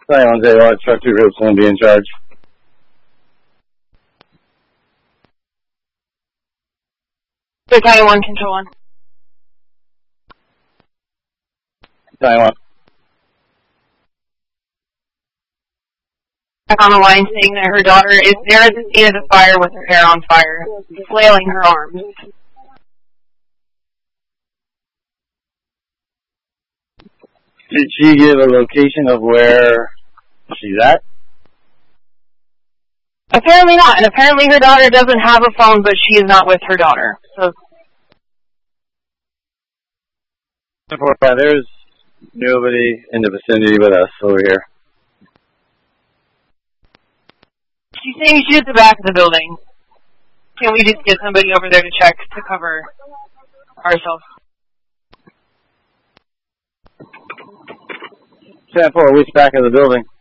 910, truck 2 groups will be in charge. Battalion 1, Control 1. Battalion 1. Back on the line saying that her daughter is there at the scene of the fire with her hair on fire, flailing her arms. Did she give a location of where she's at? Apparently not, and apparently her daughter doesn't have a phone, but she is not with her daughter. So, there's nobody in the vicinity with us over here. She's saying she's at the back of the building. Can we just get somebody over there to check to cover ourselves? 10-4, which back of the building?